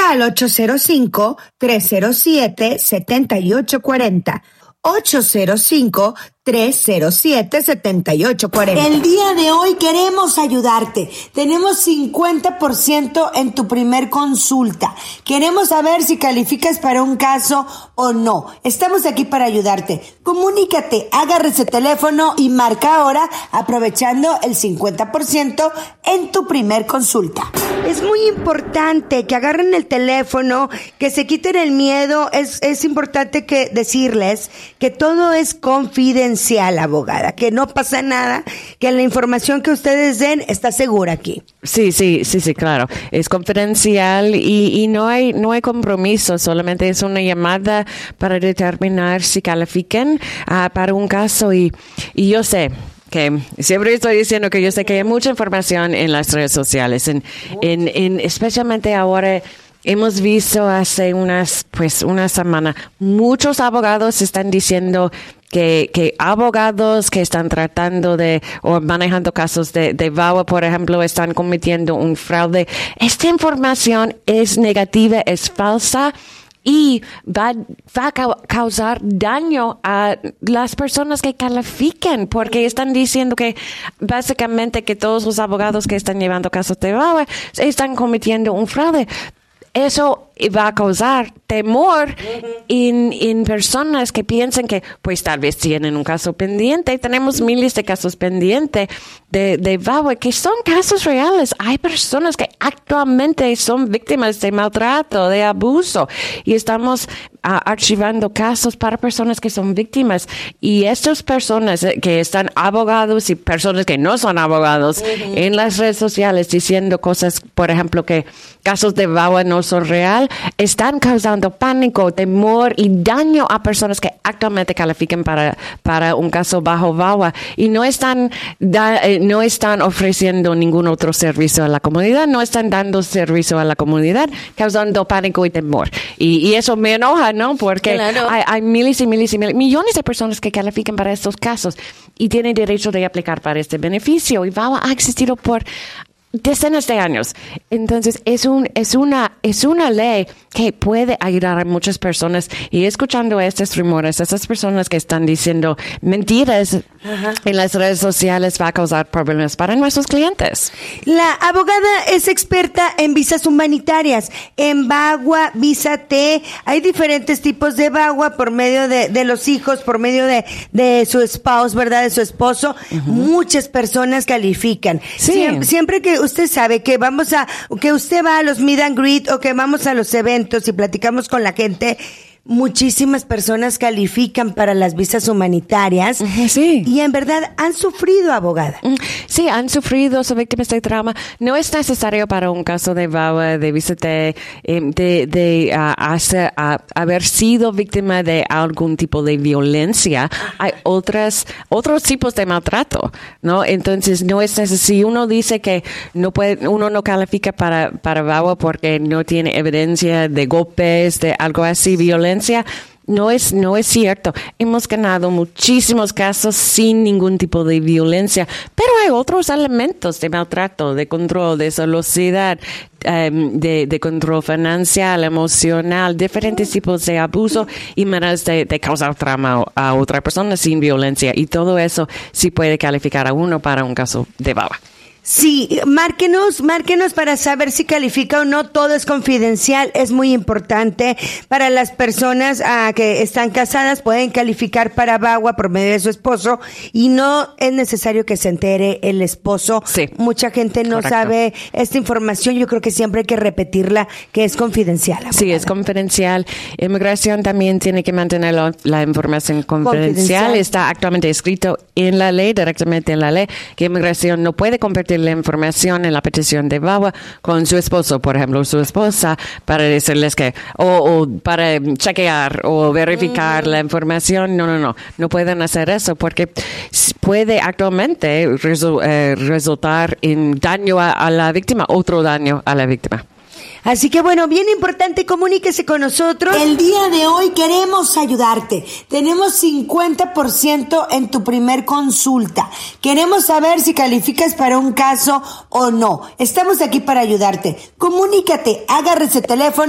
al 805-307-7840. 805-307-7840. El día de hoy queremos ayudarte. Tenemos 50% en tu primer consulta. Queremos saber si calificas para un caso o no. Estamos aquí para ayudarte. Comunícate, agarra ese teléfono y marca ahora, aprovechando el 50% en tu primer consulta. Es muy importante que agarren el teléfono, que se quiten el miedo. Es importante que decirles que todo es confidencial, abogada, que no pasa nada, que la información que ustedes den está segura aquí. Sí, claro. Es confidencial y no hay compromiso, solamente es una llamada para determinar si califican para un caso y yo sé que siempre estoy diciendo que yo sé que hay mucha información en las redes sociales, en especialmente ahora. Hemos visto hace una semana, muchos abogados están diciendo que abogados que están tratando o manejando casos de VAWA, por ejemplo, están cometiendo un fraude. Esta información es negativa, es falsa y va a causar daño a las personas que califiquen, porque están diciendo que básicamente que todos los abogados que están llevando casos de VAWA están cometiendo un fraude. Eso va a causar temor en personas que piensan que pues tal vez tienen un caso pendiente. Tenemos miles de casos pendientes de VAWA que son casos reales. Hay personas que actualmente son víctimas de maltrato, de abuso, y estamos archivando casos para personas que son víctimas. Y estas personas que están abogados y personas que no son abogados en las redes sociales diciendo cosas, por ejemplo, que casos de VAWA no son real, están causando pánico, temor y daño a personas que actualmente califican para un caso bajo VAWA y no están ofreciendo ningún otro servicio a la comunidad, no están dando servicio a la comunidad, causando pánico y temor. Y eso me enoja, ¿no? Porque claro, hay miles y miles y millones de personas que califican para estos casos y tienen derecho de aplicar para este beneficio. Y VAWA ha existido por decenas de años. Entonces, es una ley que puede ayudar a muchas personas. Y escuchando estos rumores, esas personas que están diciendo mentiras en las redes sociales va a causar problemas para nuestros clientes. La abogada es experta en visas humanitarias, en VAWA, Visa T. Hay diferentes tipos de VAWA por medio de los hijos, por medio de su spouse, ¿verdad? De su esposo. Muchas personas califican. Sí. Siempre que usted sabe que que usted va a los meet and greet o que vamos a los eventos y platicamos con la gente, muchísimas personas califican para las visas humanitarias. Sí. Y en verdad han sufrido, abogada. Sí, han sufrido, son víctimas de trauma. No es necesario para un caso de VAWA, de visa de haber sido víctima de algún tipo de violencia. Hay otros tipos de maltrato, ¿no? Entonces, no es necesario. Si uno dice que uno no califica para VAWA porque no tiene evidencia de golpes, de algo así, violencia, no es cierto. Hemos ganado muchísimos casos sin ningún tipo de violencia, pero hay otros elementos de maltrato, de control, de celosidad, de control financiero, emocional, diferentes tipos de abuso y maneras de causar trauma a otra persona sin violencia. Y todo eso sí puede calificar a uno para un caso de VAWA. Sí, márquenos para saber si califica o no. Todo es confidencial, es muy importante para las personas que están casadas, pueden calificar para VAWA por medio de su esposo y no es necesario que se entere el esposo. Sí. Mucha gente no sabe esta información, yo creo que siempre hay que repetirla, que es confidencial. Abogada. Sí, es confidencial. Inmigración también tiene que mantener la información confidencial. Está actualmente escrito en la ley, directamente en la ley, que inmigración no puede compartir la información en la petición de VAWA con su esposo, por ejemplo, su esposa, para decirles que, o para chequear o verificar la información. No pueden hacer eso porque puede actualmente resultar en daño a la víctima, otro daño a la víctima. Así que bueno, bien importante, comuníquese con nosotros. El día de hoy queremos ayudarte. Tenemos 50% en tu primer consulta. Queremos saber si calificas para un caso o no. Estamos aquí para ayudarte. Comunícate, agarra ese teléfono